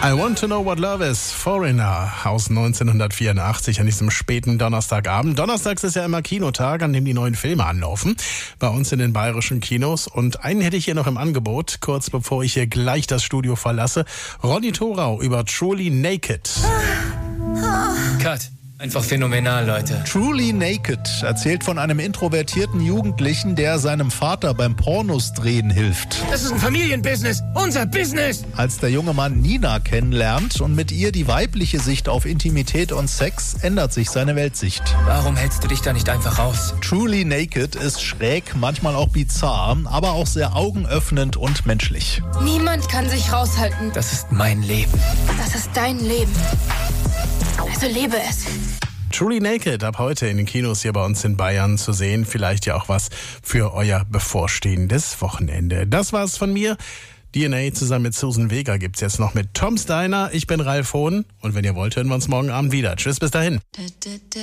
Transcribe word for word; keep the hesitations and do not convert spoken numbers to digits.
I Want to Know What Love Is, Foreigner aus neunzehnhundertvierundachtzig an diesem späten Donnerstagabend. Donnerstags ist ja immer Kinotag, an dem die neuen Filme anlaufen, bei uns in den bayerischen Kinos. Und einen hätte ich hier noch im Angebot, kurz bevor ich hier gleich das Studio verlasse. Ronny Thorau über Truly Naked. Cut. Einfach phänomenal, Leute. Truly Naked erzählt von einem introvertierten Jugendlichen, der seinem Vater beim Pornos drehen hilft. Das ist ein Familienbusiness, unser Business. Als der junge Mann Nina kennenlernt und mit ihr die weibliche Sicht auf Intimität und Sex, ändert sich seine Weltsicht. Warum hältst du dich da nicht einfach raus? Truly Naked ist schräg, manchmal auch bizarr, aber auch sehr augenöffnend und menschlich. Niemand kann sich raushalten. Das ist mein Leben. Das ist dein Leben. Also lebe es. Truly Naked ab heute in den Kinos hier bei uns in Bayern zu sehen. Vielleicht ja auch was für euer bevorstehendes Wochenende. Das war's von mir. D N A zusammen mit Susan Vega gibt's jetzt noch mit Tom Steiner. Ich bin Ralf Hohn und wenn ihr wollt, hören wir uns morgen Abend wieder. Tschüss, bis dahin.